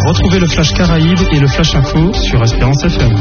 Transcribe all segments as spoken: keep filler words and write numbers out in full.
Retrouvez le Flash Caraïbes et le Flash Info sur Espérance F M.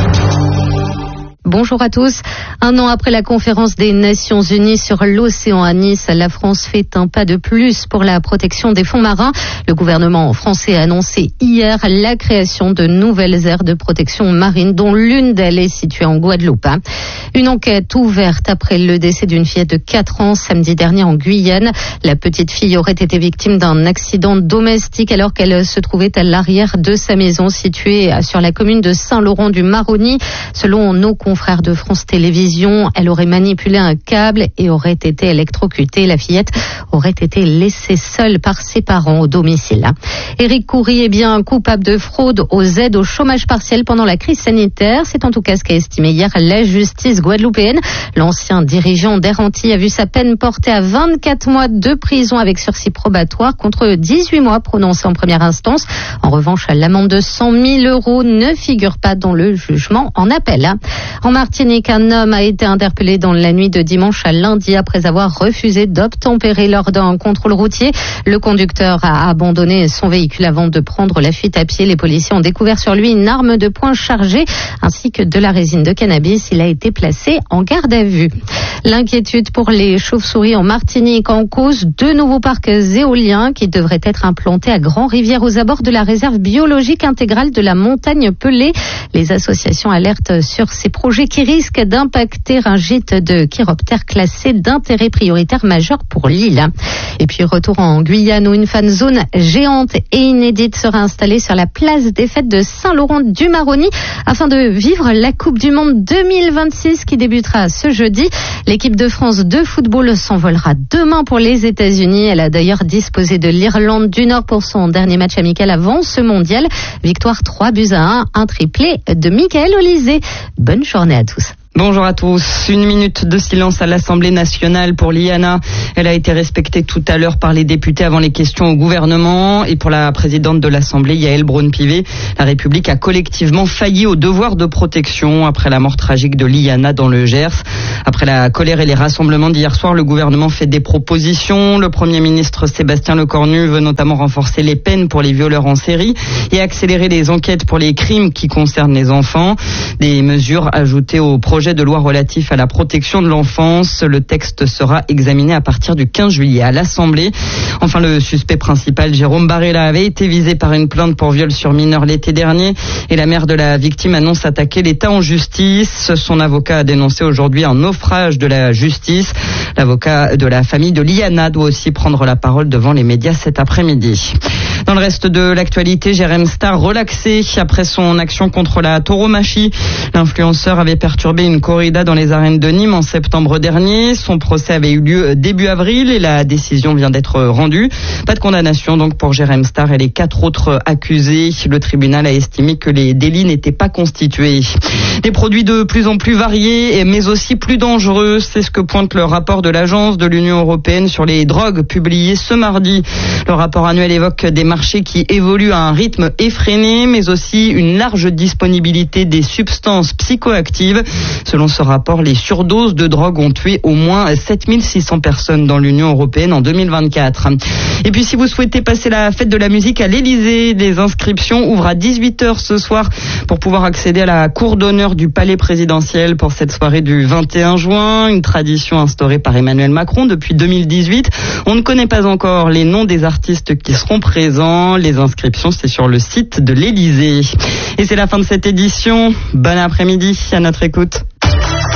Bonjour à tous. Un an après la conférence des Nations Unies sur l'océan à Nice, la France fait un pas de plus pour la protection des fonds marins. Le gouvernement français a annoncé hier la création de nouvelles aires de protection marine, dont l'une d'elles est située en Guadeloupe. Une enquête ouverte après le décès d'une fillette de quatre ans samedi dernier en Guyane. La petite fille aurait été victime d'un accident domestique alors qu'elle se trouvait à l'arrière de sa maison située sur la commune de Saint-Laurent-du-Maroni. Selon nos confrères de France Télévisions, elle aurait manipulé un câble et aurait été électrocutée. La fillette aurait été laissée seule par ses parents au domicile. Éric Coury est bien coupable de fraude aux aides au chômage partiel pendant la crise sanitaire. C'est en tout cas ce qu'a estimé hier la justice guadeloupéenne. L'ancien dirigeant d'Air Antilles a vu sa peine portée à vingt-quatre mois de prison avec sursis probatoire contre dix-huit mois prononcés en première instance. En revanche, l'amende de cent mille euros ne figure pas dans le jugement en appel. En Martinique, un homme a été interpellé dans la nuit de dimanche à lundi après avoir refusé d'obtempérer lors d'un contrôle routier. Le conducteur a abandonné son véhicule avant de prendre la fuite à pied. Les policiers ont découvert sur lui une arme de poing chargée ainsi que de la résine de cannabis. Il a été placé en garde à vue. L'inquiétude pour les chauves-souris en Martinique en cause deux nouveaux parcs éoliens qui devraient être implantés à Grand-Rivière aux abords de la réserve biologique intégrale de la montagne Pelée. Les associations alertent sur ces projets qui risquent d'impacter un gîte de chiroptères classé d'intérêt prioritaire majeur pour l'île. Et puis retour en Guyane où une fan zone géante et inédite sera installée sur la place des fêtes de Saint-Laurent-du-Maroni afin de vivre la Coupe du Monde deux mille vingt-six qui débutera ce jeudi. L'équipe de France de football s'envolera demain pour les États-Unis. Elle a d'ailleurs disposé de l'Irlande du Nord pour son dernier match amical avant ce mondial. Victoire trois buts à un, un triplé de Michael Olysée. Bonne journée à tous. Bonjour à tous. Une minute de silence à l'Assemblée nationale pour Liana. Elle a été respectée tout à l'heure par les députés avant les questions au gouvernement. Et pour la présidente de l'Assemblée, Yaël Braun-Pivet, la République a collectivement failli au devoir de protection après la mort tragique de Liana dans le Gers. Après la colère et les rassemblements d'hier soir, le gouvernement fait des propositions. Le Premier ministre Sébastien Lecornu veut notamment renforcer les peines pour les violeurs en série et accélérer les enquêtes pour les crimes qui concernent les enfants. Des mesures ajoutées au projet de loi relatif à la protection de l'enfance. Le texte sera examiné à partir du quinze juillet à l'Assemblée. Enfin, le suspect principal, Jérôme Barella, avait été visé par une plainte pour viol sur mineur l'été dernier et la mère de la victime annonce attaquer l'État en justice. Son avocat a dénoncé aujourd'hui un naufrage de la justice. L'avocat de la famille de Liana doit aussi prendre la parole devant les médias cet après-midi. Dans le reste de l'actualité, Jérém Star relaxé après son action contre la tauromachie. L'influenceur avait perturbé une corrida dans les arènes de Nîmes en septembre dernier. Son procès avait eu lieu début avril et la décision vient d'être rendue. Pas de condamnation donc pour Jérém Star et les quatre autres accusés. Le tribunal a estimé que les délits n'étaient pas constitués. Des produits de plus en plus variés mais aussi plus dangereux, c'est ce que pointe le rapport de l'Agence de l'Union européenne sur les drogues publié ce mardi. Le rapport annuel évoque des marchés qui évoluent à un rythme effréné mais aussi une large disponibilité des substances psychoactives. Selon ce rapport, les surdoses de drogue ont tué au moins sept mille six cents personnes dans l'Union européenne en deux mille vingt-quatre. Et puis si vous souhaitez passer la fête de la musique à l'Élysée, les inscriptions ouvrent à dix-huit heures ce soir pour pouvoir accéder à la cour d'honneur du palais présidentiel pour cette soirée du vingt et un juin, une tradition instaurée par Emmanuel Macron depuis deux mille dix-huit. On ne connaît pas encore les noms des artistes qui seront présents. Les inscriptions, c'est sur le site de l'Élysée. Et c'est la fin de cette édition. Bon après-midi à notre écoute.